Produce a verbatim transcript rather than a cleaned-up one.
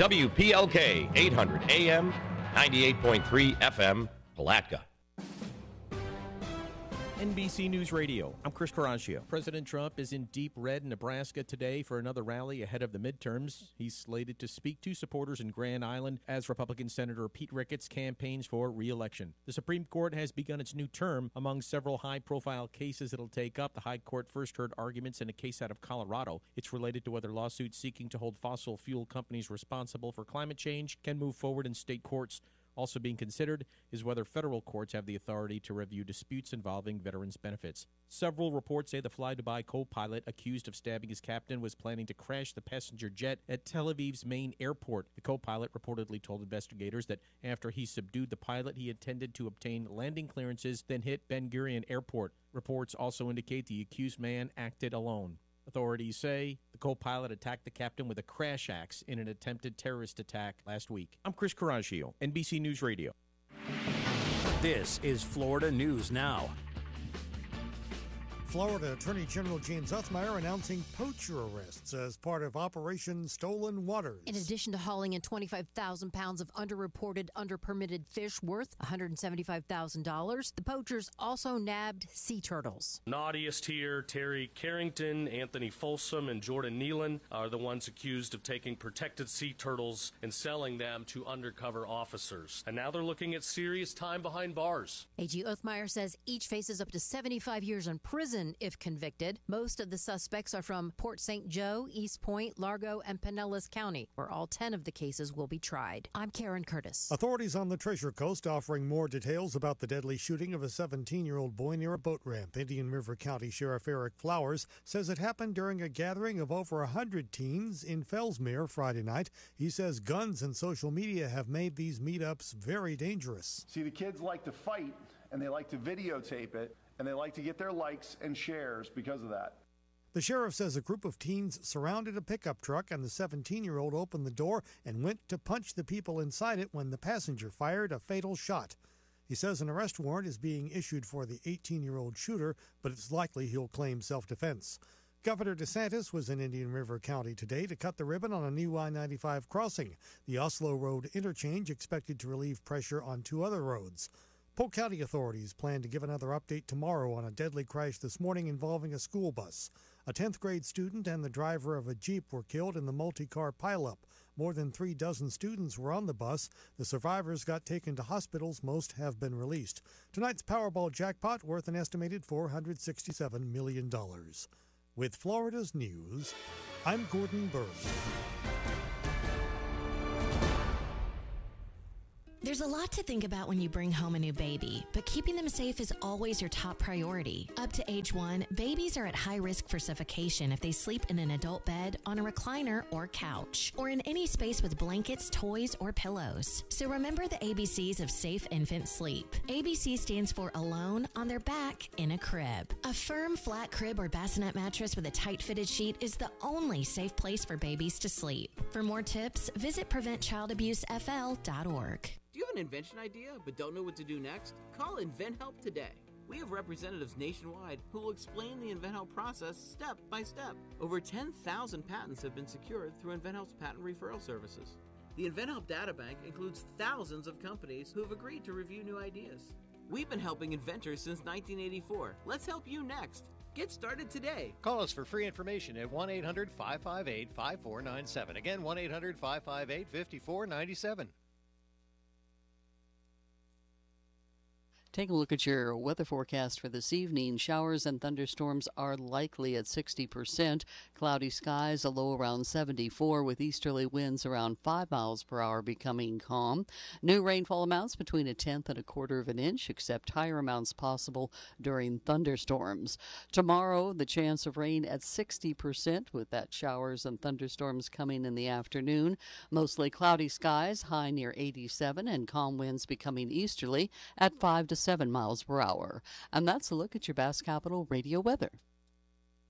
W P L K, eight hundred A M, ninety-eight point three F M, Palatka. N B C News Radio, I'm Chris Caraccio. President Trump is in deep red, Nebraska today for another rally ahead of the midterms. He's slated to speak to supporters in Grand Island as Republican Senator Pete Ricketts campaigns for re-election. The Supreme Court has begun its new term. Among several high-profile cases it'll take up, the High Court first heard arguments in a case out of Colorado. It's related to whether lawsuits seeking to hold fossil fuel companies responsible for climate change can move forward in state courts. Also being considered is whether federal courts have the authority to review disputes involving veterans' benefits. Several reports say the Fly Dubai co-pilot accused of stabbing his captain was planning to crash the passenger jet at Tel Aviv's main airport. The co-pilot reportedly told investigators that after he subdued the pilot, he intended to obtain landing clearances, then hit Ben Gurion Airport. Reports also indicate the accused man acted alone. Authorities say the co-pilot attacked the captain with a crash axe in an attempted terrorist attack last week. I'm Chris Caraccio, N B C News Radio. This is Florida News Now. Florida Attorney General James Othmeyer announcing poacher arrests as part of Operation Stolen Waters. In addition to hauling in twenty-five thousand pounds of underreported, underpermitted fish worth one hundred seventy-five thousand dollars, the poachers also nabbed sea turtles. Naughtiest here, Terry Carrington, Anthony Folsom, and Jordan Nealon are the ones accused of taking protected sea turtles and selling them to undercover officers. And now they're looking at serious time behind bars. A G Othmeyer says each faces up to seventy-five years in prison if convicted. Most of the suspects are from Port Saint Joe, East Point, Largo, and Pinellas County, where all ten of the cases will be tried. I'm Karen Curtis. Authorities on the Treasure Coast offering more details about the deadly shooting of a seventeen-year-old boy near a boat ramp. Indian River County Sheriff Eric Flowers says it happened during a gathering of over one hundred teens in Fellsmere Friday night. He says guns and social media have made these meetups very dangerous. See, the kids like to fight, and they like to videotape it, and they like to get their likes and shares because of that. The sheriff says a group of teens surrounded a pickup truck and the seventeen-year-old opened the door and went to punch the people inside it when the passenger fired a fatal shot. He says an arrest warrant is being issued for the eighteen-year-old shooter, but it's likely he'll claim self-defense. Governor DeSantis was in Indian River County today to cut the ribbon on a new I ninety-five crossing. The Oslo Road interchange expected to relieve pressure on two other roads. Polk County authorities plan to give another update tomorrow on a deadly crash this morning involving a school bus. A tenth grade student and the driver of a Jeep were killed in the multi-car pileup. More than three dozen students were on the bus. The survivors got taken to hospitals. Most have been released. Tonight's Powerball jackpot worth an estimated four hundred sixty-seven million dollars. With Florida's News, I'm Gordon Berg. There's a lot to think about when you bring home a new baby, but keeping them safe is always your top priority. Up to age one, babies are at high risk for suffocation if they sleep in an adult bed, on a recliner or couch, or in any space with blankets, toys, or pillows. So remember the A B Cs of safe infant sleep. A B C stands for alone, on their back, in a crib. A firm, flat crib or bassinet mattress with a tight-fitted sheet is the only safe place for babies to sleep. For more tips, visit prevent child abuse f l dot org. Do you have an invention idea but don't know what to do next? Call InventHelp today. We have representatives nationwide who will explain the InventHelp process step by step. Over ten thousand patents have been secured through InventHelp's patent referral services. The InventHelp Databank includes thousands of companies who have agreed to review new ideas. We've been helping inventors since nineteen eighty-four. Let's help you next. Get started today. Call us for free information at one eight hundred five five eight five four nine seven. Again, one eight hundred five five eight five four nine seven. Take a look at your weather forecast for this evening. Showers and thunderstorms are likely at sixty percent. Cloudy skies, a low around seventy-four, with easterly winds around five miles per hour becoming calm. New rainfall amounts between a tenth and a quarter of an inch, except higher amounts possible during thunderstorms. Tomorrow, the chance of rain at sixty percent, with that showers and thunderstorms coming in the afternoon. Mostly cloudy skies, high near eighty-seven, and calm winds becoming easterly at five to seven miles per hour. And that's a look at your Bass Capital radio weather.